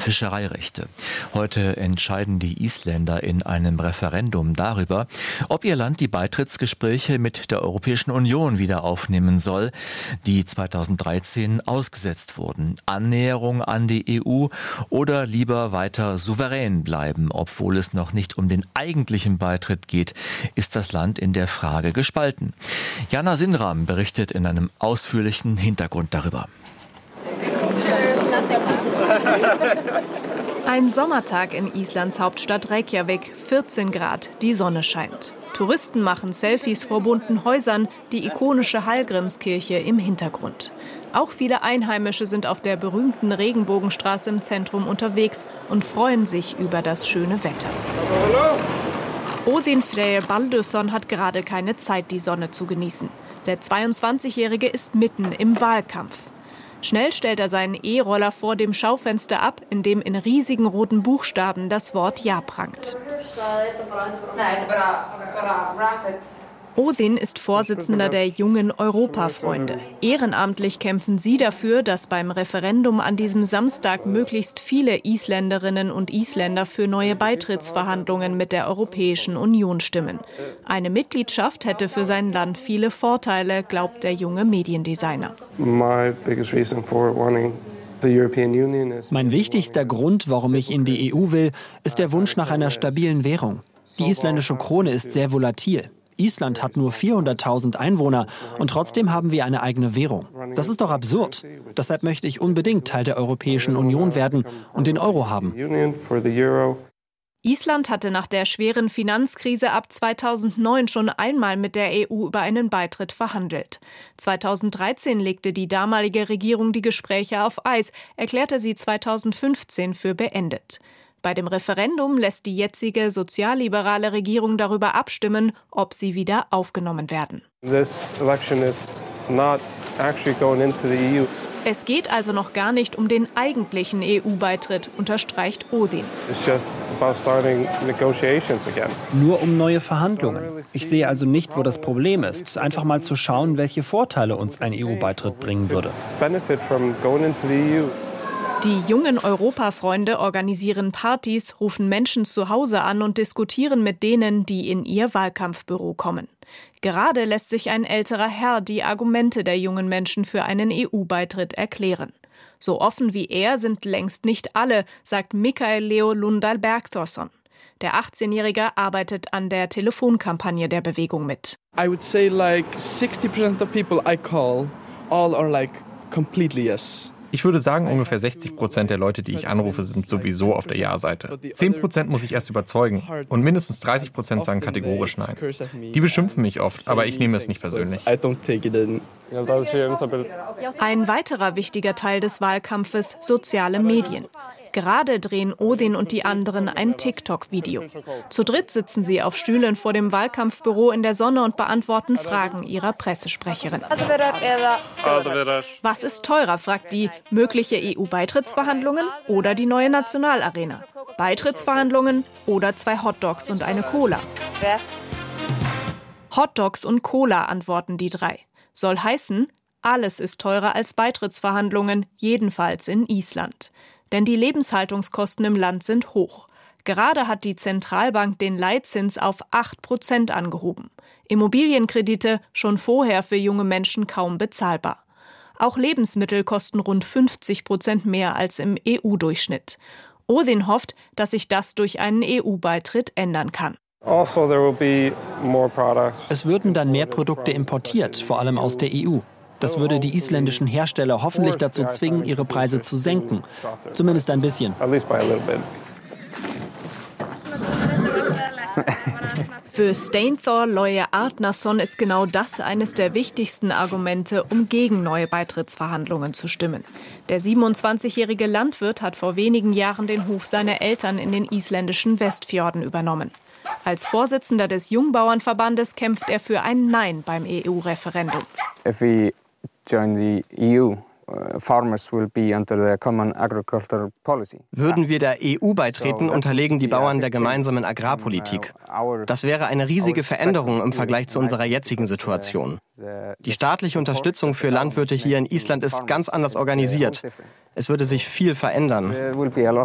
Fischereirechte. Heute entscheiden die Isländer in einem Referendum darüber, ob ihr Land die Beitrittsgespräche mit der Europäischen Union wieder aufnehmen soll, die 2013 ausgesetzt wurden. Annäherung an die EU oder lieber weiter souverän bleiben, obwohl es noch nicht um den eigentlichen Beitritt geht, ist das Land in der Frage gespalten. Jana Sindram berichtet in einem ausführlichen Hintergrund darüber. Ein Sommertag in Islands Hauptstadt Reykjavik, 14 Grad, die Sonne scheint. Touristen machen Selfies vor bunten Häusern, die ikonische Hallgrímskirche im Hintergrund. Auch viele Einheimische sind auf der berühmten Regenbogenstraße im Zentrum unterwegs und freuen sich über das schöne Wetter. Óðinn Freyr Baldursson hat gerade keine Zeit, die Sonne zu genießen. Der 22-Jährige ist mitten im Wahlkampf. Schnell stellt er seinen E-Roller vor dem Schaufenster ab, in dem in riesigen roten Buchstaben das Wort Ja prangt. Óðinn ist Vorsitzender der Jungen Europafreunde. Ehrenamtlich kämpfen sie dafür, dass beim Referendum an diesem Samstag möglichst viele Isländerinnen und Isländer für neue Beitrittsverhandlungen mit der Europäischen Union stimmen. Eine Mitgliedschaft hätte für sein Land viele Vorteile, glaubt der junge Mediendesigner. Mein wichtigster Grund, warum ich in die EU will, ist der Wunsch nach einer stabilen Währung. Die isländische Krone ist sehr volatil. Island hat nur 400.000 Einwohner und trotzdem haben wir eine eigene Währung. Das ist doch absurd. Deshalb möchte ich unbedingt Teil der Europäischen Union werden und den Euro haben. Island hatte nach der schweren Finanzkrise ab 2009 schon einmal mit der EU über einen Beitritt verhandelt. 2013 legte die damalige Regierung die Gespräche auf Eis, erklärte sie 2015 für beendet. Bei dem Referendum lässt die jetzige sozialliberale Regierung darüber abstimmen, ob sie wieder aufgenommen werden. Es geht also noch gar nicht um den eigentlichen EU-Beitritt, unterstreicht Óðinn. Nur um neue Verhandlungen. Ich sehe also nicht, wo das Problem ist. Einfach mal zu schauen, welche Vorteile uns ein EU-Beitritt bringen würde. Die jungen Europafreunde organisieren Partys, rufen Menschen zu Hause an und diskutieren mit denen, die in ihr Wahlkampfbüro kommen. Gerade lässt sich ein älterer Herr die Argumente der jungen Menschen für einen EU-Beitritt erklären. So offen wie er sind längst nicht alle, sagt Mikael Leo Lundal Bergthorsson. Der 18-Jährige arbeitet an der Telefonkampagne der Bewegung mit. I would say like 60% of people I call all are like completely yes. Ich würde sagen, ungefähr 60% der Leute, die ich anrufe, sind sowieso auf der Ja-Seite. 10% muss ich erst überzeugen und mindestens 30% sagen kategorisch Nein. Die beschimpfen mich oft, aber ich nehme es nicht persönlich. Ein weiterer wichtiger Teil des Wahlkampfes: soziale Medien. Gerade drehen Óðinn und die anderen ein TikTok-Video. Zu dritt sitzen sie auf Stühlen vor dem Wahlkampfbüro in der Sonne und beantworten Fragen ihrer Pressesprecherin. Was ist teurer, fragt die, mögliche EU-Beitrittsverhandlungen oder die neue Nationalarena? Beitrittsverhandlungen oder 2 Hotdogs und eine Cola? Hotdogs und Cola, antworten die 3. Soll heißen, alles ist teurer als Beitrittsverhandlungen, jedenfalls in Island. Denn die Lebenshaltungskosten im Land sind hoch. Gerade hat die Zentralbank den Leitzins auf 8% angehoben. Immobilienkredite schon vorher für junge Menschen kaum bezahlbar. Auch Lebensmittel kosten rund 50% mehr als im EU-Durchschnitt. Óðinn hofft, dass sich das durch einen EU-Beitritt ändern kann. Es würden dann mehr Produkte importiert, vor allem aus der EU. Das würde die isländischen Hersteller hoffentlich dazu zwingen, ihre Preise zu senken. Zumindest ein bisschen. Für Steinthor Loye Arnason ist genau das eines der wichtigsten Argumente, um gegen neue Beitrittsverhandlungen zu stimmen. Der 27-jährige Landwirt hat vor wenigen Jahren den Hof seiner Eltern in den isländischen Westfjorden übernommen. Als Vorsitzender des Jungbauernverbandes kämpft er für ein Nein beim EU-Referendum. Würden wir der EU beitreten, unterlägen die Bauern der gemeinsamen Agrarpolitik. Das wäre eine riesige Veränderung im Vergleich zu unserer jetzigen Situation. Die staatliche Unterstützung für Landwirte hier in Island ist ganz anders organisiert. Es würde sich viel verändern.